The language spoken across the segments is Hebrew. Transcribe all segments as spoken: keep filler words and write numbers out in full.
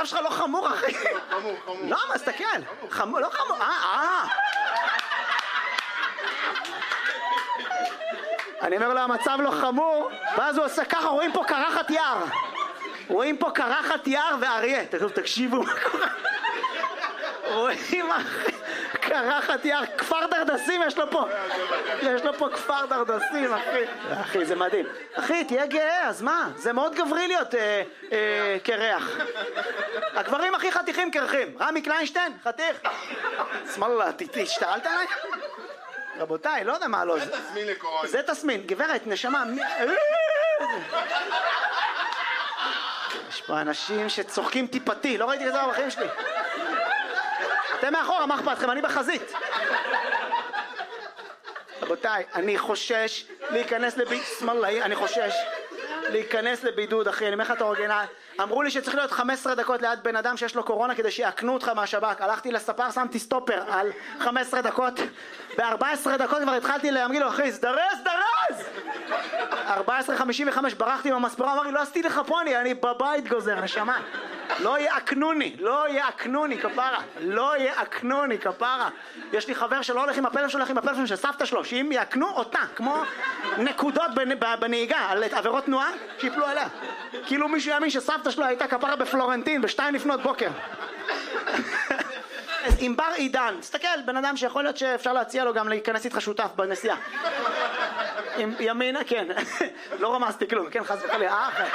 המצב שלך לא חמור, אחי. חמור, חמור. לא, מה, תסתכל. חמור, לא חמור. אה, אה. אני אומר לו, המצב לא חמור, ואז הוא עושה ככה, רואים פה קרחת יער. רואים פה קרחת יער ואריה. תקשיבו מה קורה. רואים אחי, קרחת יער, כפר דרדסים יש לו פה. יש לו פה כפר דרדסים, אחי. אחי, זה מדהים. אחי, תהיה גאה, אז מה? זה מאוד גברי להיות אה, אה, קרח. הגברים הכי חתיכים קרחים. רמי קליינשטיין, חתיך. שמאללה, תשתעלת עליי? רבותיי, לא יודע מה לא זה. זה תסמין לקורונה. זה תסמין, גברת, נשמה. יש פה אנשים שצוחקים טיפתי, לא ראיתי את זה בחיים שלי. אתם מאחורה, מה אכפת לכם? אני בחזית. רבותיי, אני חושש להיכנס לבידוד, שמאללה, אני חושש להיכנס לבידוד, אחי, אני אומר לך את האורגינל. אמרו לי שצריך להיות חמש עשרה דקות ליד בן אדם שיש לו קורונה כדי שיעקנו אותך מהשב"כ. הלכתי לספר, שמתי סטופר על חמש עשרה דקות. ב-ארבע עשרה דקות כבר התחלתי להגיד לו, אחי, סדרז, סדרז! ארבע עשרה חמישים וחמש ברחתי מהמספרה, אמר לי, לא עשיתי לך פוני, אני בבית גוזר, נשמה. לא יעקנוני, לא יעקנוני, כפרה. לא יעקנוני, כפרה. יש לי חבר שלא הולך עם הפלאפון שלו, הולך עם הפלאפון של סבתא שלו, שאם יעקנו אותה, כמו נקודות בנהיגה, על עבירות תנועה, שיפלו עליה. כאילו מישהו יאמין שסבתא שלו הייתה כפרה בפלורנטין, בשתיים לפנות בוקר. עם בר עידן, תסתכל, בן אדם שיכול להיות שאפשר להציע לו גם להיכנס איתך שותף בנסיעה. עם ימינה, כן. לא רמזתי כלום, כן, חס וחלילה, אה, אחרי.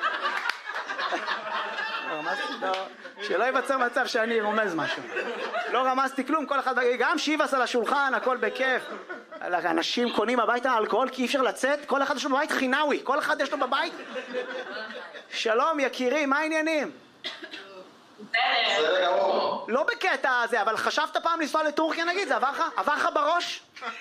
לא רמזתי, לא. שלא ייווצר מצב שאני רומז משהו. לא רמזתי כלום, כל אחד, גם שיבס על השולחן, הכל בכיף. אנשים קונים הביתה אלכוהול כי אי אפשר לצאת, כל אחד יש לו בבית חינאוי, כל אחד יש לו בבית. שלום יקירי, מה העניינים? לא בקטע הזה, אבל חשבת פעם לנסוע לטורקיה נגיד, זה עבר לך? עבר לך בראש?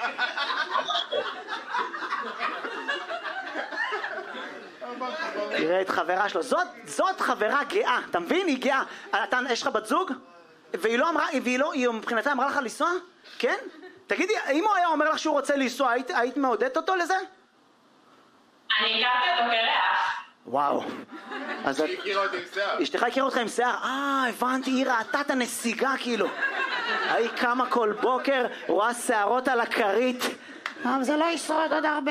תראה את חברה שלו, זאת, זאת חברה גאה, אתה מבין? היא גאה. אתה, יש לך בת זוג? והיא לא אמרה, והיא לא, היא מבחינתה אמרה לך לנסוע? כן? תגידי, אם הוא היה אומר לך שהוא רוצה לנסוע, היית, היית מעודדת אותו לזה? אני הכרתי אותו קרח. וואו. אז היא הכירה אותי עם שיער. אשתך הכירה אותך עם שיער? אה, הבנתי, היא ראתה את הנסיגה כאילו. היא קמה כל בוקר, רואה שערות על הכרית. אבל זה לא ישרוד עוד הרבה.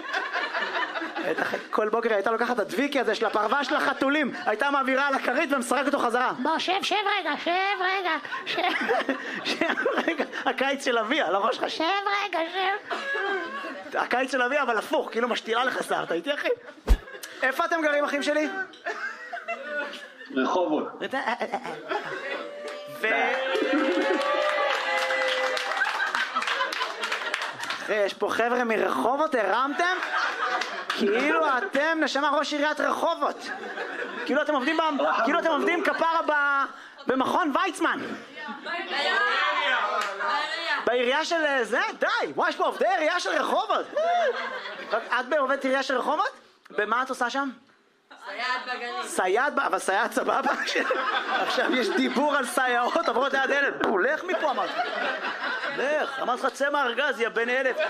כל בוקר הייתה לוקחת את הדביקי הזה של הפרווה של החתולים, הייתה מעבירה על הכרית ומשחק אותו חזרה. בוא, שב, שב רגע, שב רגע, שב. שב רגע, הקיץ של אביה, לא ראש לך, שב רגע, שב. הקיץ של אביה, אבל הפוך, כאילו משתילה לך שיער, אתה איתי אחי? איפה אתם גרים, אחים שלי? רחובות. ו... אחי, יש פה חבר'ה מרחובות, הרמתם? כאילו אתם נשמה ראש עיריית רחובות. כאילו אתם עובדים, כאילו אתם עובדים כפרה במכון ויצמן. בעירייה של זה? די, וואי, יש פה עובדי עירייה של רחובות. את בעובדת עירייה של רחובות? במה את עושה שם? סייעת בגנים. סייעת, אבל סייעת סבבה? עכשיו יש דיבור על סייעות, עברות ליד ילד. לך מפה אמרת. לך, אמרת לך צא מהארגז, יא בן אלף.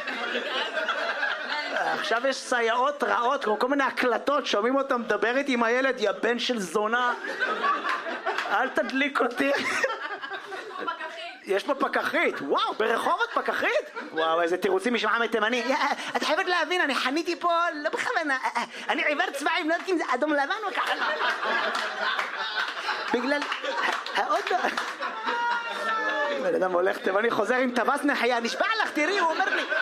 עכשיו יש סייעות רעות, כל מיני הקלטות, שומעים אותם מדבר איתי עם הילד, יא בן של זונה. אל תדליק אותי. יש פה פקחית, וואו, ברחובות פקחית? וואו, איזה תירוצים משמעה מתימני. את חייבת להבין, אני חניתי פה, לא בכוונה, אני עיוור צבעים, לא יודעת אם זה אדום לבן או ככה. בגלל... העוד לא... בן אדם הולך תימני, חוזר עם טווס נחיה, נשבע לך, תראי, הוא אומר לי.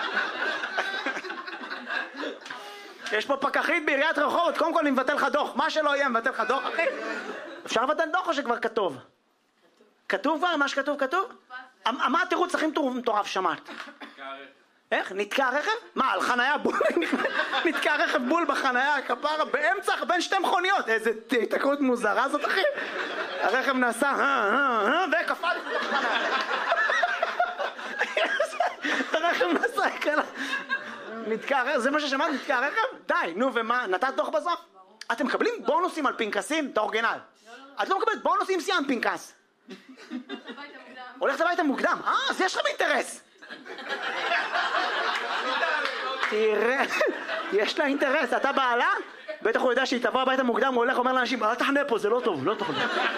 יש פה פקחית בעיריית רחובות, קודם כל אני מבטל לך דוח, מה שלא יהיה מבטל לך דוח, אחי. אפשר לבטל דוח או שכבר כתוב? כתוב כבר? מה שכתוב כתוב? מה התירוץ הכי מטורף שמעת? איך? נתקע רכב? מה, על חנייה בול? נתקע רכב בול בחנייה, כפרה, באמצע, בין שתי מכוניות. איזה תקרות מוזרה זאת, אחי. הרכב נסע, וקפל לתוך חנייה. הרכב נסע, כאלה. נתקע רכב, זה מה ששמעת? נתקע רכב? די, נו ומה? נתת דוח בסוף? אתם מקבלים בונוסים על פנקסים? את האורגינל. את לא מקבלת בונוסים סיימת פנקס. הולכת הביתה מוקדם. אה, אז יש לכם אינטרס. תראה, יש לה אינטרס. אתה בעלה? בטח הוא יודע שהיא תבוא הביתה מוקדם, הוא הולך, אומר לאנשים, אל תחנה פה, זה לא טוב, לא טוב.